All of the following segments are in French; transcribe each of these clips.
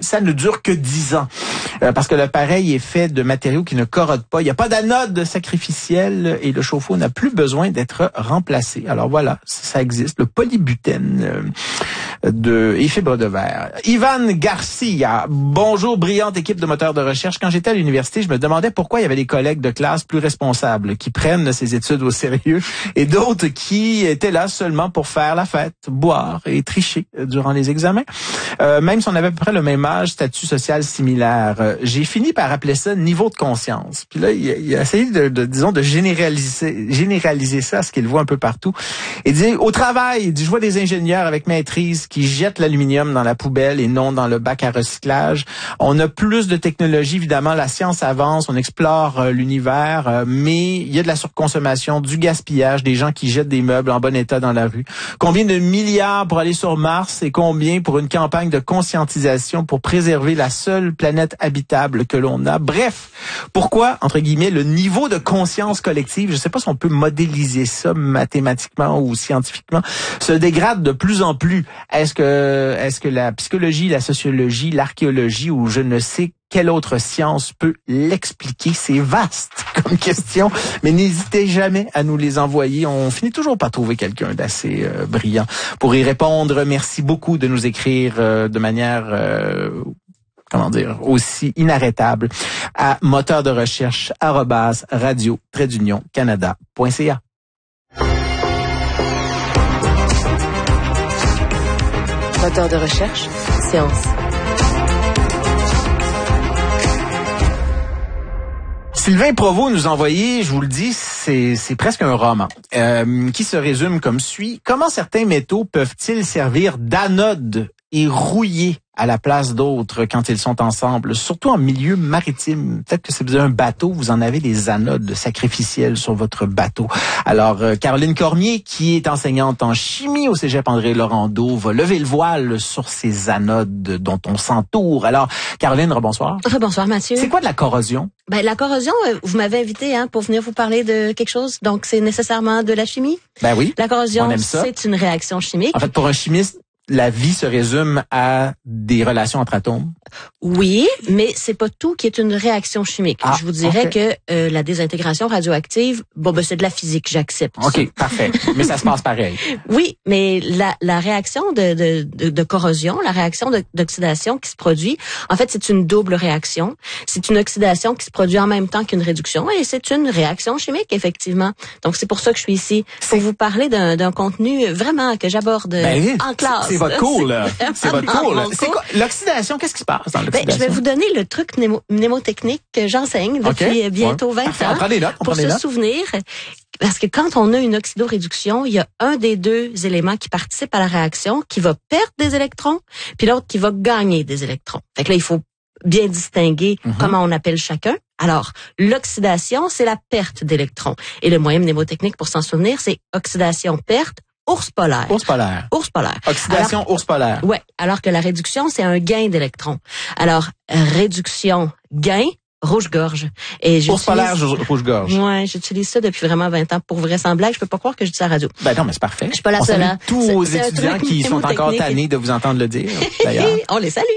ça ne dure que 10 ans. Parce que l'appareil est fait de matériaux qui ne corrodent pas. Il n'y a pas d'anode sacrificielle et le chauffe-eau n'a plus besoin d'être remplacé. Alors voilà, ça existe. Le polybutène et fibre de verre. Ivan Garcia. Bonjour, brillante équipe de moteurs de recherche. Quand j'étais à l'université, je me demandais pourquoi il y avait des collègues de classe plus responsables qui prennent ces études au sérieux et d'autres qui étaient là seulement pour faire la fête, boire et tricher durant les examens. Même si on avait à peu près le même âge, statut social similaire. J'ai fini par appeler ça niveau de conscience. Puis là, il a essayé de généraliser ça à ce qu'il voit un peu partout. Il dit, au travail, je vois des ingénieurs avec maîtrise qui jettent l'aluminium dans la poubelle et non dans le bac à recyclage. On a plus de technologie, évidemment, la science avance, on explore l'univers, mais il y a de la surconsommation, du gaspillage, des gens qui jettent des meubles en bon état dans la rue. Combien de milliards pour aller sur Mars et combien pour une campagne de conscientisation pour préserver la seule planète habitable que l'on a? Bref, pourquoi, entre guillemets, le niveau de conscience collective, je ne sais pas si on peut modéliser ça mathématiquement ou scientifiquement, se dégrade de plus en plus. Est-ce que la psychologie, la sociologie, l'archéologie ou je ne sais quelle autre science peut l'expliquer? C'est vaste comme question, mais n'hésitez jamais à nous les envoyer. On finit toujours par trouver quelqu'un d'assez brillant pour y répondre. Merci beaucoup de nous écrire de manière aussi inarrêtable à moteur-de-recherche@radio-canada.ca. Moteur de recherche, science. Sylvain Provost nous a envoyé, je vous le dis, c'est presque un roman qui se résume comme suit. Comment certains métaux peuvent-ils servir d'anode et rouiller à la place d'autres quand ils sont ensemble, surtout en milieu maritime? Peut-être que si vous avez un bateau, vous en avez des anodes sacrificielles sur votre bateau. Alors, Caroline Cormier, qui est enseignante en chimie au Cégep André-Laurando, va lever le voile sur ces anodes dont on s'entoure. Alors, Caroline, rebonsoir. Rebonsoir, Mathieu. C'est quoi de la corrosion? Ben, la corrosion, vous m'avez invité pour venir vous parler de quelque chose, donc c'est nécessairement de la chimie? Ben oui. La corrosion, on aime ça. C'est une réaction chimique. En fait, pour un chimiste, la vie se résume à des relations entre atomes? Oui, mais c'est pas tout qui est une réaction chimique. Je vous dirais que la désintégration radioactive, c'est de la physique, j'accepte. OK, parfait. Mais ça se passe pareil. Oui, mais la réaction de corrosion, la réaction d'oxydation qui se produit, en fait, c'est une double réaction. C'est une oxydation qui se produit en même temps qu'une réduction et c'est une réaction chimique, effectivement. Donc, c'est pour ça que je suis ici, pour vous parler d'un contenu vraiment que j'aborde en classe. C'est votre cours, là. C'est votre cours, là. C'est quoi l'oxydation? Qu'est-ce qui se passe dans l'oxydation? Je vais vous donner le truc mnémotechnique que j'enseigne depuis bientôt 20 ans. On prend des notes. Pour se souvenir. Parce que quand on a une oxydoréduction, il y a un des deux éléments qui participe à la réaction qui va perdre des électrons, puis l'autre qui va gagner des électrons. Fait que là, il faut bien distinguer comment on appelle chacun. Alors, l'oxydation, c'est la perte d'électrons. Et le moyen mnémotechnique pour s'en souvenir, c'est oxydation-perte, ours polaire. Ours polaire. Ours polaire. Oxydation, ours polaire. Ouais. Alors que la réduction, c'est un gain d'électrons. Alors, réduction, gain, rouge-gorge. Et ours polaire, rouge-gorge. Ouais, j'utilise ça depuis vraiment 20 ans pour vraisemblable. Je peux pas croire que je dis ça à la radio. Ben non, mais c'est parfait. Je suis pas la seule. Tous aux étudiants qui sont encore tannés de vous entendre le dire, d'ailleurs. On les salue.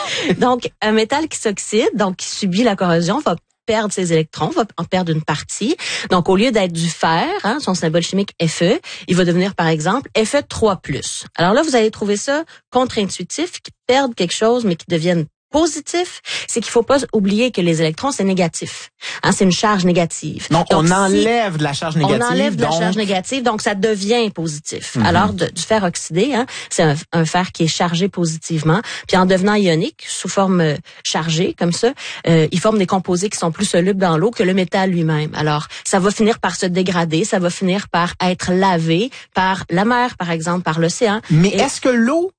Donc, un métal qui s'oxyde, donc qui subit la corrosion, va perdre ses électrons, va en perdre une partie. Donc, au lieu d'être du fer, son symbole chimique Fe, il va devenir, par exemple, Fe3+. Alors là, vous allez trouver ça contre-intuitif, qu'ils perdent quelque chose, mais qu'ils deviennent positif, c'est qu'il faut pas oublier que les électrons, c'est négatif. C'est une charge négative. Donc, on enlève de la charge négative. On enlève de la charge négative, donc ça devient positif. Alors, du fer oxydé, c'est un fer qui est chargé positivement. Puis en devenant ionique, sous forme chargée, comme ça, il forme des composés qui sont plus solubles dans l'eau que le métal lui-même. Alors, ça va finir par se dégrader, ça va finir par être lavé par la mer, par exemple, par l'océan. Mais est-ce que l'eau,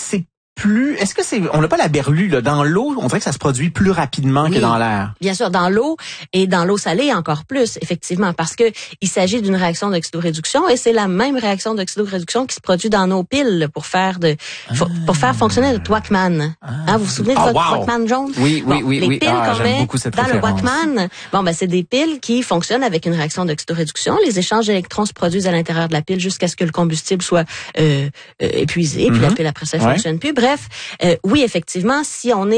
est-ce que on n'a pas la berlue, là, dans l'eau, on dirait que ça se produit plus rapidement que dans l'air. Bien sûr, dans l'eau et dans l'eau salée encore plus, effectivement, parce que il s'agit d'une réaction d'oxydoréduction et c'est la même réaction d'oxydoréduction qui se produit dans nos piles pour faire fonctionner le Wacman. Vous vous souvenez de votre Wacman jaune? Oui. Les piles qu'on met dans le Wacman, c'est des piles qui fonctionnent avec une réaction d'oxydoréduction. Les échanges d'électrons se produisent à l'intérieur de la pile jusqu'à ce que le combustible soit épuisé, puis la pile après ça fonctionne plus. Bref, oui, effectivement, si on est